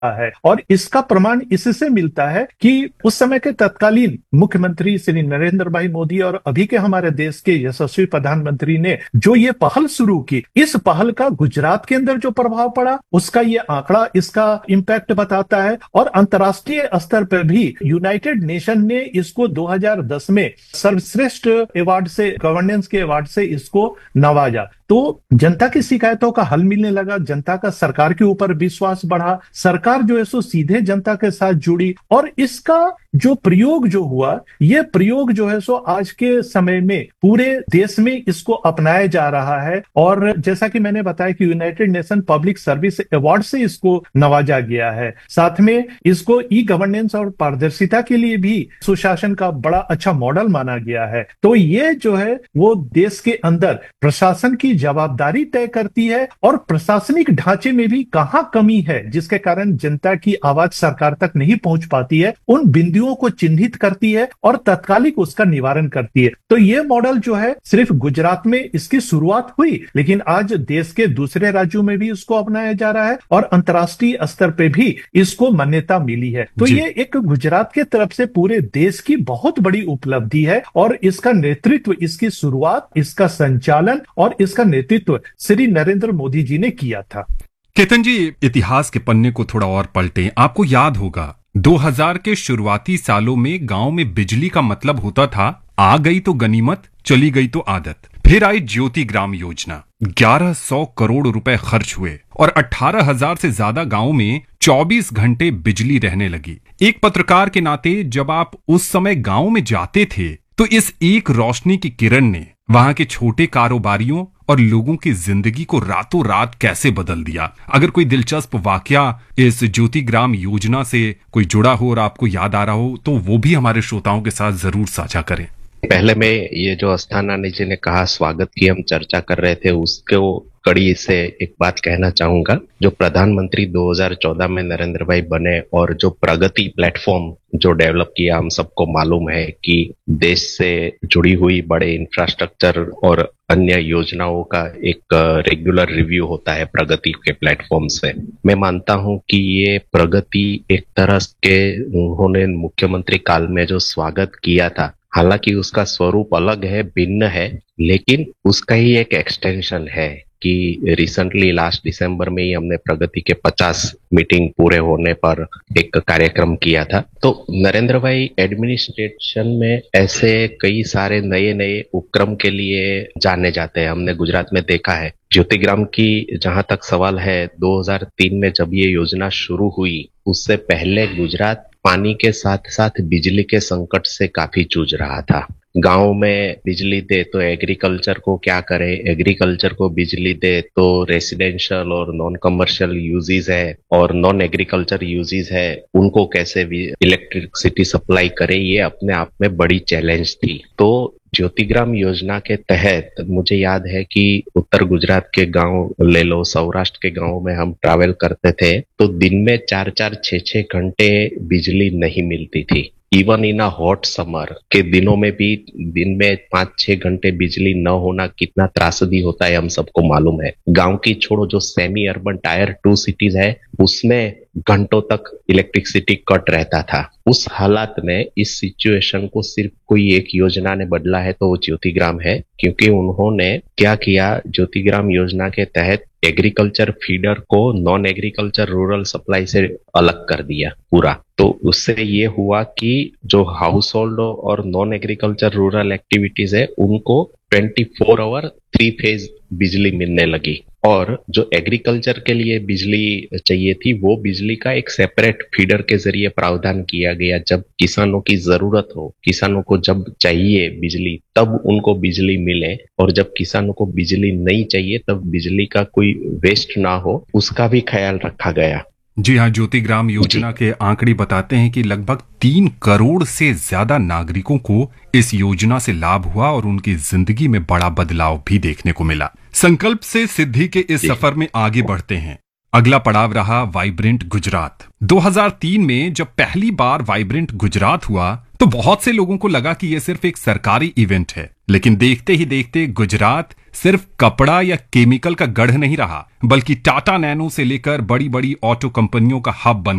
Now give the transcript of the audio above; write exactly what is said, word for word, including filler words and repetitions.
है। और इसका प्रमाण इससे मिलता है कि उस समय के तत्कालीन मुख्यमंत्री श्री नरेंद्र भाई मोदी और अभी के हमारे देश के यशस्वी प्रधानमंत्री ने जो ये पहल शुरू की, इस पहल का गुजरात के अंदर जो प्रभाव पड़ा उसका ये आंकड़ा इसका इम्पैक्ट बताता है। और अंतर्राष्ट्रीय स्तर पर भी यूनाइटेड नेशन ने इसको दो हज़ार दस में सर्वश्रेष्ठ अवार्ड से, गवर्नेंस के अवार्ड से इसको नवाजा। तो जनता की शिकायतों का हल मिलने लगा, जनता का सरकार के ऊपर विश्वास बढ़ा, सरकार जो है सो सीधे जनता के साथ जुड़ी। और इसका जो प्रयोग जो हुआ, ये प्रयोग जो है सो आज के समय में पूरे देश में इसको अपनाया जा रहा है। और जैसा कि मैंने बताया कि United nation public service award से इसको नवाजा गया है। साथ में इसको ई गवर्नेंस और पारदर्शिता के लिए भी सुशासन का बड़ा अच्छा मॉडल माना गया है। तो ये जो है वो देश के अंदर प्रशासन की जवाबदारी तय करती है और प्रशासनिक ढांचे में भी कहां कमी है जिसके कारण जनता की आवाज सरकार तक नहीं पहुंच पाती है, उन बिंदुओं को चिन्हित करती है और तत्कालिक उसका निवारण करती है। तो ये मॉडल जो है सिर्फ गुजरात में इसकी शुरुआत हुई, लेकिन आज देश के दूसरे राज्यों में भी इसको अपनाया जा रहा है और अंतर्राष्ट्रीय स्तर पे भी इसको मान्यता मिली है। तो ये एक गुजरात के तरफ से पूरे देश की बहुत बड़ी उपलब्धि है और इसका नेतृत्व, इसकी शुरुआत, इसका संचालन और इसका नेतृत्व श्री नरेंद्र मोदी जी ने किया था। केतन जी, इतिहास के पन्ने को थोड़ा और पलटें। आपको याद होगा दो हज़ार के शुरुआती सालों में गांव में बिजली का मतलब होता था आ गई तो गनीमत, चली गई तो आदत। फिर आई ज्योति ग्राम योजना, ग्यारह सौ करोड़ रुपए खर्च हुए और अठारह हज़ार से ज्यादा गांव में चौबीस घंटे बिजली रहने लगी। एक पत्रकार के नाते जब आप उस समय गांव में जाते थे तो इस एक रोशनी की किरण ने वहां के छोटे कारोबारियों और लोगों की जिंदगी को रातों रात कैसे बदल दिया। अगर कोई दिलचस्प वाकया इस ज्योति ग्राम योजना से कोई जुड़ा हो और आपको याद आ रहा हो तो वो भी हमारे श्रोताओं के साथ जरूर साझा करें। पहले में ये जो अस्थाना जी ने कहा स्वागत की हम चर्चा कर रहे थे, उसको कड़ी से एक बात कहना चाहूंगा। जो प्रधानमंत्री दो हज़ार चौदह में नरेंद्र भाई बने और जो प्रगति प्लेटफॉर्म जो डेवलप किया, हम सबको मालूम है कि देश से जुड़ी हुई बड़े इंफ्रास्ट्रक्चर और अन्य योजनाओं का एक रेगुलर रिव्यू होता है प्रगति के प्लेटफॉर्म से। मैं मानता हूं कि ये प्रगति एक तरह के उन्होंने मुख्यमंत्री काल में जो स्वागत किया था, हालांकि उसका स्वरूप अलग है, भिन्न है, लेकिन उसका ही एक एक्सटेंशन है कि रिसेंटली लास्ट दिसंबर में ही हमने प्रगति के पचास मीटिंग पूरे होने पर एक कार्यक्रम किया था। तो नरेंद्र भाई एडमिनिस्ट्रेशन में ऐसे कई सारे नए नए उपक्रम के लिए जाने जाते हैं। हमने गुजरात में देखा है। ज्योतिग्राम की जहां तक सवाल है, दो हज़ार तीन में जब ये योजना शुरू हुई, उससे पहले गुजरात पानी के साथ साथ बिजली के संकट से काफी जूझ रहा था। गांव में बिजली दे तो एग्रीकल्चर को क्या करे, एग्रीकल्चर को बिजली दे तो रेसिडेंशियल और नॉन कमर्शियल यूजेस है और नॉन एग्रीकल्चर यूजेस है, उनको कैसे इलेक्ट्रिसिटी सप्लाई करे, ये अपने आप में बड़ी चैलेंज थी। तो ज्योतिग्राम योजना के तहत मुझे याद है कि उत्तर गुजरात के गांव ले लो, सौराष्ट्र के गांव में हम ट्रैवल करते थे तो दिन में चार चार छह छह घंटे बिजली नहीं मिलती थी। Even in a hot summer के दिनों में भी दिन में पांच छह घंटे बिजली न होना कितना त्रासदी होता है हम सबको मालूम है। गांव की छोड़ो, जो semi urban tier two cities है उसमें घंटों तक इलेक्ट्रिसिटी कट रहता था। उस हालात में इस सिचुएशन को सिर्फ कोई एक योजना ने बदला है तो वो ज्योतिग्राम है, क्योंकि उन्होंने क्या किया, ज्योतिग्राम योजना के तहत एग्रीकल्चर फीडर को नॉन एग्रीकल्चर रूरल सप्लाई से अलग कर दिया पूरा। तो उससे ये हुआ कि जो हाउस होल्ड और नॉन एग्रीकल्चर रूरल एक्टिविटीज है उनको चौबीस आवर थ्री फेज बिजली मिलने लगी। और जो एग्रीकल्चर के लिए बिजली चाहिए थी वो बिजली का एक सेपरेट फीडर के जरिए प्रावधान किया गया। जब किसानों की जरूरत हो, किसानों को जब चाहिए बिजली तब उनको बिजली मिले, और जब किसानों को बिजली नहीं चाहिए तब बिजली का कोई वेस्ट ना हो, उसका भी ख्याल रखा गया। जी हाँ, ज्योतिग्राम योजना के आंकड़े बताते हैं कि लगभग तीन करोड़ से ज्यादा नागरिकों को इस योजना से लाभ हुआ और उनकी जिंदगी में बड़ा बदलाव भी देखने को मिला। संकल्प से सिद्धि के इस सफर में आगे बढ़ते हैं। अगला पड़ाव रहा वाइब्रेंट गुजरात। दो हज़ार तीन में जब पहली बार वाइब्रेंट गुजरात हुआ तो बहुत से लोगों को लगा कि यह सिर्फ एक सरकारी इवेंट है, लेकिन देखते ही देखते गुजरात सिर्फ कपड़ा या केमिकल का गढ़ नहीं रहा, बल्कि टाटा नैनो से लेकर बड़ी बड़ी ऑटो कंपनियों का हब बन